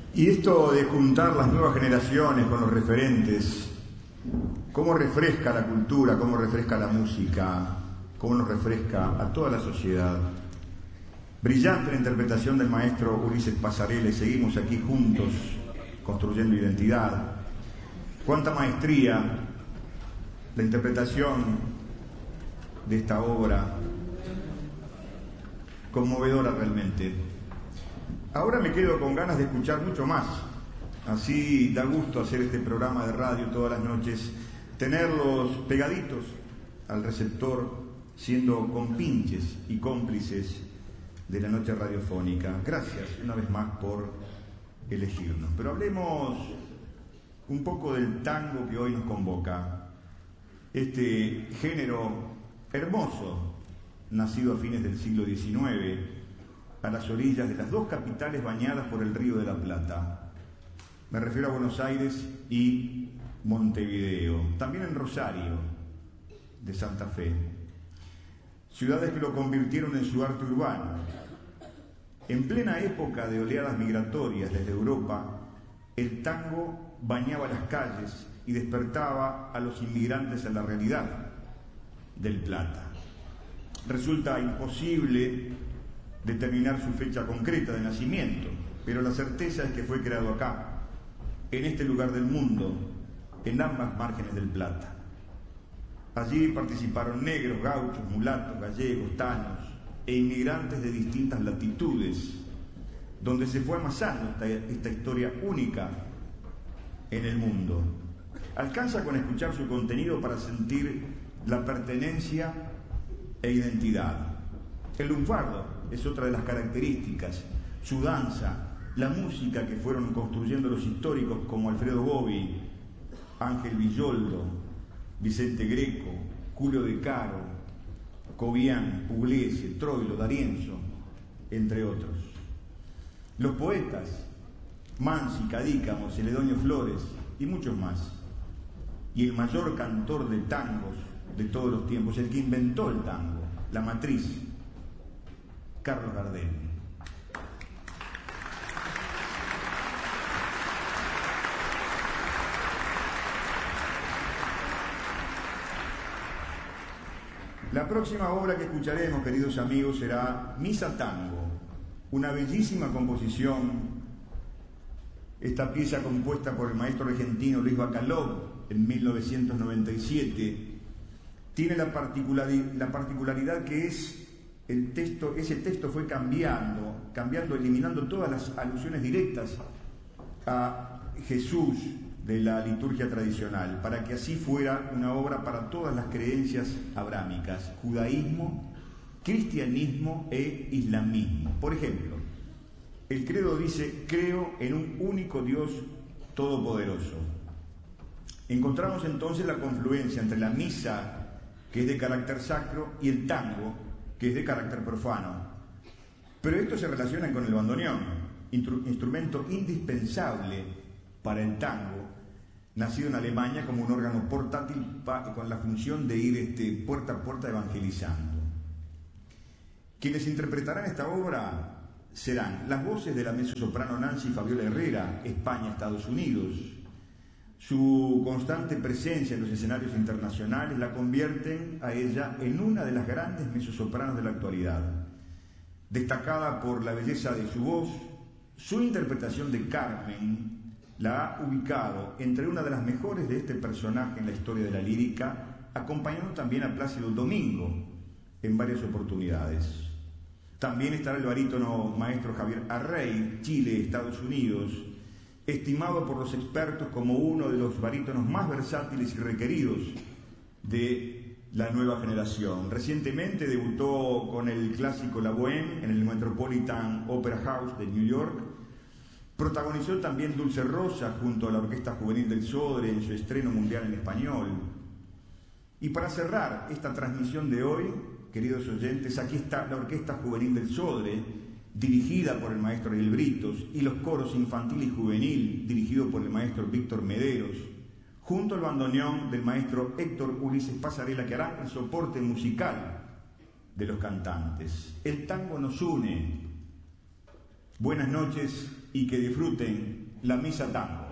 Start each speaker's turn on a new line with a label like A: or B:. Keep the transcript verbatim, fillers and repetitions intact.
A: Y esto de juntar las nuevas generaciones con los referentes, cómo refresca la cultura, cómo refresca la música, cómo nos refresca a toda la sociedad. Brillante la interpretación del maestro Ulises Passarella, y seguimos aquí juntos construyendo identidad. Cuánta maestría la interpretación de esta obra, conmovedora realmente. Ahora me quedo con ganas de escuchar mucho más. Así da gusto hacer este programa de radio todas las noches, tenerlos pegaditos al receptor, siendo compinches y cómplices de la noche radiofónica. Gracias una vez más por elegirnos. Pero hablemos un poco del tango que hoy nos convoca. Este género hermoso, nacido a fines del siglo diecinueve, a las orillas de las dos capitales bañadas por el Río de la Plata. Me refiero a Buenos Aires y Montevideo, también en Rosario de Santa Fe, ciudades que lo convirtieron en su arte urbano. En plena época de oleadas migratorias desde Europa, el tango bañaba las calles y despertaba a los inmigrantes en la realidad del Plata. Resulta imposible determinar su fecha concreta de nacimiento, pero la certeza es que fue creado acá, en este lugar del mundo, en ambas márgenes del Plata. Allí participaron negros, gauchos, mulatos, gallegos, tanos e inmigrantes de distintas latitudes, donde se fue amasando esta, esta historia única en el mundo. Alcanza con escuchar su contenido para sentir la pertenencia e identidad. El lunfardo es otra de las características, su danza, la música que fueron construyendo los históricos como Alfredo Gobi, Ángel Villoldo, Vicente Greco, Julio De Caro, Cobián, Pugliese, Troilo, D'Arienzo, entre otros. Los poetas, Mansi, Cadícamo, Celedonio Flores y muchos más. Y el mayor cantor de tangos de todos los tiempos, el que inventó el tango, la matriz, Carlos Gardel. La próxima obra que escucharemos, queridos amigos, será Misa Tango, una bellísima composición. Esta pieza, compuesta por el maestro argentino Luis Bacalov en mil novecientos noventa y siete, tiene la particularidad, la particularidad que es el texto, ese texto fue cambiando, cambiando, eliminando todas las alusiones directas a Jesús de la liturgia tradicional, para que así fuera una obra para todas las creencias abrámicas, judaísmo, cristianismo e islamismo. Por ejemplo, el credo dice: creo en un único Dios todopoderoso. Encontramos entonces la confluencia entre la misa, que es de carácter sacro, y el tango, que es de carácter profano. Pero esto se relaciona con el bandoneón, instrumento indispensable para el tango, nacido en Alemania como un órgano portátil con la función de ir este, puerta a puerta evangelizando. Quienes interpretarán esta obra serán las voces de la mezzosoprano Nancy Fabiola Herrera, España, Estados Unidos. Su constante presencia en los escenarios internacionales la convierten a ella en una de las grandes mezzosopranos de la actualidad. Destacada por la belleza de su voz, su interpretación de Carmen la ha ubicado entre una de las mejores de este personaje en la historia de la lírica, acompañando también a Plácido Domingo en varias oportunidades. También estará el barítono maestro Javier Arrey, Chile, Estados Unidos, estimado por los expertos como uno de los barítonos más versátiles y requeridos de la nueva generación. Recientemente debutó con el clásico La Bohème en el Metropolitan Opera House de New York. Protagonizó también Dulce Rosa junto a la Orquesta Juvenil del Sodre en su estreno mundial en español. Y para cerrar esta transmisión de hoy, queridos oyentes, aquí está la Orquesta Juvenil del Sodre, dirigida por el maestro Ariel Britos, y los coros infantil y juvenil, dirigido por el maestro Víctor Mederos, junto al bandoneón del maestro Héctor Ulises Passarella, que hará el soporte musical de los cantantes. El tango nos une, Buenas noches y que disfruten la misa tango.